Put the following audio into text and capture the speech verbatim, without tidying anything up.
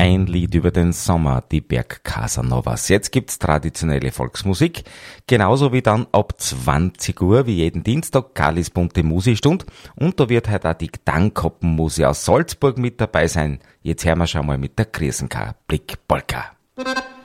Ein Lied über den Sommer, die Bergcasanovas. Jetzt gibt's traditionelle Volksmusik, genauso wie dann ab zwanzig Uhr, wie jeden Dienstag, Gallis bunte Musikstund. Und da wird heute auch die Gdankoppenmusik aus Salzburg mit dabei sein. Jetzt hören wir schon mal mit der Krisenka Blick Polka.